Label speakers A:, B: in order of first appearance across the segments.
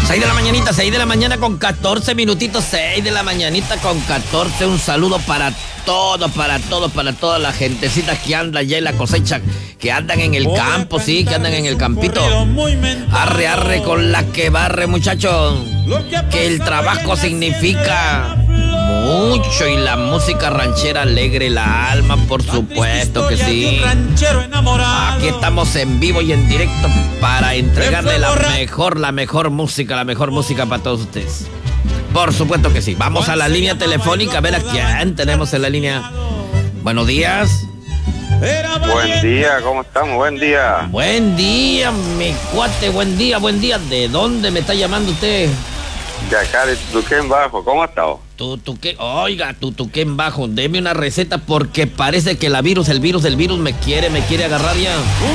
A: 6 de la mañanita, 6 de la mañana con 14 minutitos, 6 de la mañanita con 14. Un saludo para toda la gentecita que anda ya en la cosecha, que andan en el campo, sí, que andan en el campito. Arre, arre con la que barre, muchachos. Que el trabajo significa mucho y la música ranchera alegre la alma, por supuesto que sí. Aquí estamos en vivo y en directo para entregarle la mejor música para todos ustedes. Por supuesto que sí. Vamos a la línea telefónica a ver a quién tenemos en la línea. Buenos días.
B: Buen día, ¿cómo estamos? Buen día.
A: Buen día, mi cuate, buen día. ¿De dónde me está llamando usted?
B: De acá, de Tutuquén Bajo, ¿cómo ha estado?
A: Tutuquén Bajo, deme una receta porque parece que el virus me quiere agarrar ya.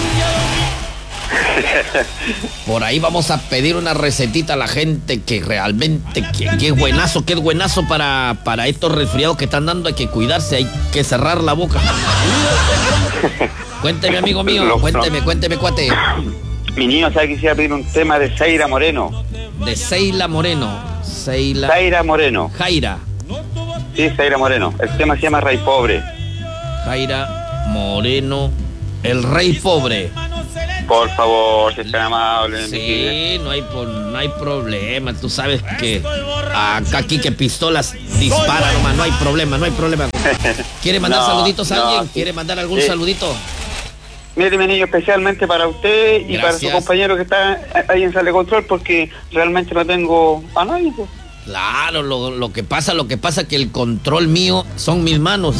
A: Por ahí vamos a pedir una recetita a la gente que realmente, que es buenazo para estos resfriados que están dando. Hay que cuidarse, hay que cerrar la boca. Cuénteme, amigo mío, cuénteme, cuate.
B: Mi niño, ¿sabe que quisiera pedir un tema de Zaira Moreno?
A: De Zaira Moreno.
B: Zaira Moreno.
A: Jaira.
B: Sí, Zaira Moreno. El tema se llama Rey Pobre.
A: Jaira Moreno, el Rey Pobre.
B: Por favor, si están amables.
A: Sí, no hay problema. Tú sabes que acá aquí que pistolas dispara nomás, no hay problema. ¿Quiere mandar saluditos a alguien?
B: Sí.
A: ¿Quiere mandar algún saludito?
B: Mire, mi niño, especialmente para usted y para su compañero que está ahí en sala de control, porque realmente no tengo a nadie. Pues.
A: Claro, lo que pasa que el control mío son mis manos.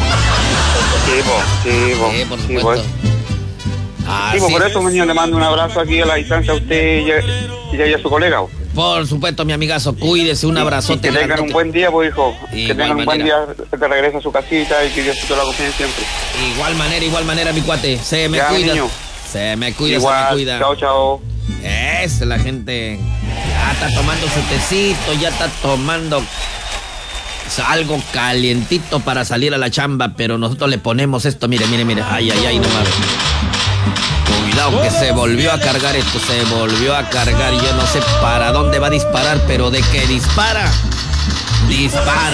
B: Sí, por supuesto. Por eso, mi niño, le mando un abrazo aquí a la distancia a usted y a su colega.
A: Por supuesto, mi amigazo, cuídese, un abrazote.
B: Que tengan un buen día, pues, hijo.
A: Que
B: tengan un buen día de regreso a su casita y que Dios te lo acompañe siempre.
A: Igual manera, mi cuate. Se me cuida.
B: Niño.
A: Se me cuida.
B: Chao.
A: La gente ya está tomando su tecito, ya está tomando algo calientito para salir a la chamba, pero nosotros le ponemos esto, mire. Ay, nomás. Cuidado que se volvió a cargar esto, yo no sé para dónde va a disparar, pero de que dispara, mi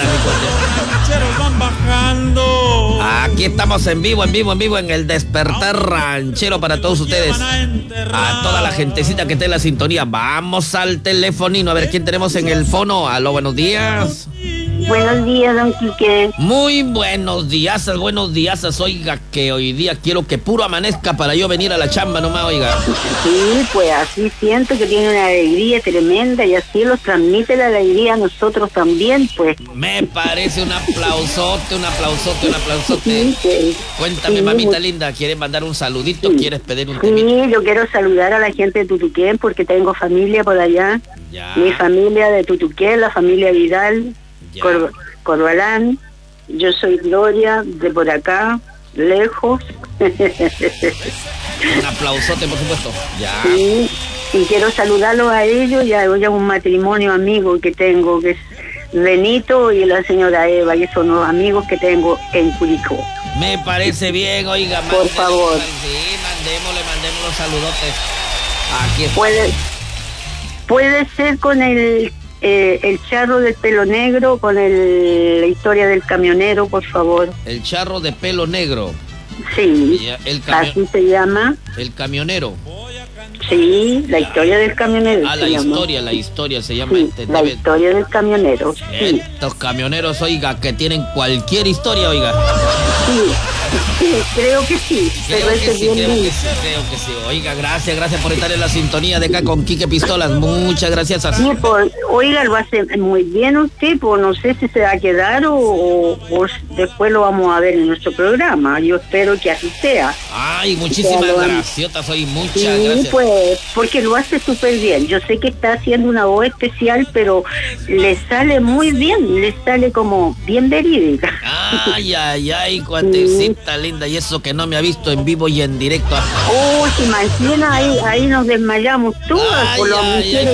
A: cuate. Aquí estamos en vivo, en el despertar ranchero para todos ustedes, a toda la gentecita que está en la sintonía. Vamos al telefonino, a ver quién tenemos en el fono. Aló, buenos días.
C: Buenos días, don Quique.
A: Muy buenos días, oiga, que hoy día quiero que puro amanezca para yo venir a la chamba nomás, oiga.
C: Sí, pues así siento que tiene una alegría tremenda y así los transmite la alegría a nosotros también, pues.
A: Me parece un aplausote.
C: Sí, pues.
A: Cuéntame, sí, mamita linda, ¿quieres mandar un saludito?
C: Sí.
A: ¿Quieres pedir un temita?
C: Sí, yo quiero saludar a la gente de Tutuquén porque tengo familia por allá.
A: Ya.
C: Mi familia de Tutuquén, la familia Vidal. Corbalán, yo soy Gloria, de por acá, lejos.
A: Un aplausote, por supuesto. Ya.
C: Sí, y quiero saludarlos a ellos y a un matrimonio amigo que tengo, que es Benito y la señora Eva, que son los amigos que tengo en Curicó.
A: Me parece bien, oiga.
C: Por favor.
A: Sí, mandémosle los saludotes. Aquí está.
C: Puede ser con el charro del pelo negro, con la historia del camionero, por favor.
A: El charro de pelo negro.
C: Sí, así se llama.
A: El camionero.
C: Sí, la historia del camionero.
A: La historia se llama.
C: Sí, la historia del camionero. Sí.
A: Estos camioneros, oiga, que tienen cualquier historia, oiga.
C: Sí, creo que sí.
A: Creo que sí. Oiga, gracias por estar en la sintonía de acá con Quique Pistolas. Muchas gracias.
C: Sí, oiga, lo hace muy bien usted, pues no sé si se va a quedar o después lo vamos a ver en nuestro programa. Yo espero que así sea.
A: Ay, muchísimas graciotas, muchas gracias.
C: Pues, porque lo hace súper bien. Yo sé que está haciendo una voz especial, pero le sale muy bien, le sale como bien verídica.
A: Ay, cuatecita linda, y eso que no me ha visto en vivo y en directo.
C: Se imagina, ahí nos desmayamos todas por las mujeres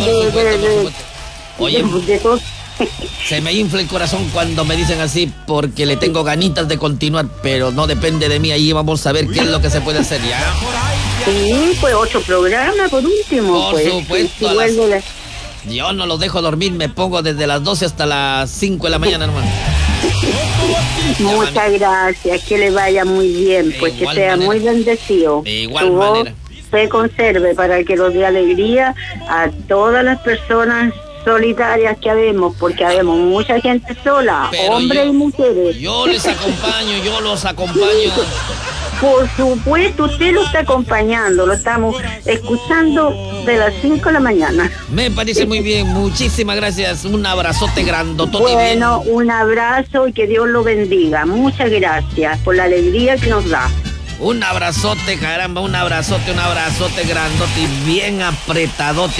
C: de todos.
A: Se me infla el corazón cuando me dicen así, porque le tengo ganitas de continuar, pero no depende de mí. Ahí vamos a ver qué es lo que se puede hacer, ¿ya?
C: Sí, pues 8 programas por último.
A: Por supuesto. Yo no los dejo dormir, me pongo desde las 12 hasta las 5 de la mañana, hermano.
C: Muchas gracias, que le vaya muy bien, pues que sea muy bendecido.
A: De igual manera.
C: Se conserve para que los dé alegría a todas las personas solitarias que habemos, porque habemos mucha gente sola, hombres y mujeres.
A: Yo les acompaño, yo los acompaño.
C: Por supuesto, usted lo está acompañando, lo estamos escuchando de las 5 de la mañana.
A: Me parece muy bien, muchísimas gracias, un abrazote grandotote.
C: Bueno, un abrazo y que Dios lo bendiga. Muchas gracias por la alegría que nos da.
A: Un abrazote, caramba, un abrazote grandote y bien apretadote.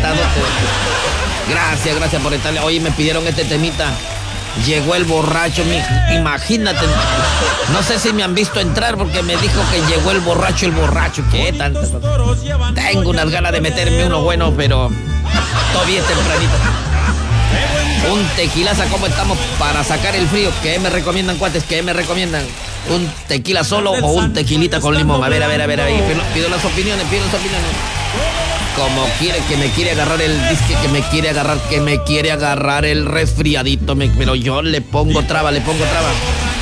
A: Gracias por estarle. Oye, me pidieron este temita. Llegó el borracho, imagínate. No sé si me han visto entrar porque me dijo que llegó el borracho. ¿Qué tanto? Tengo unas ganas de meterme uno bueno, pero todavía tempranito. Un tequilaza, ¿cómo estamos para sacar el frío? ¿Qué me recomiendan, cuates? ¿Qué me recomiendan? ¿Un tequila solo o un tequilita con limón? A ver. Pido las opiniones. Como quiere, que me quiere agarrar el disque, que me quiere agarrar el resfriadito, pero yo le pongo traba.